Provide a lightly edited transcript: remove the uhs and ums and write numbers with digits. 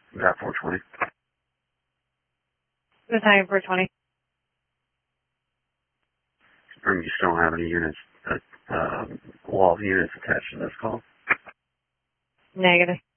Got 420. Battalion 420. You just don't have any units, wall of units attached to this call? Negative.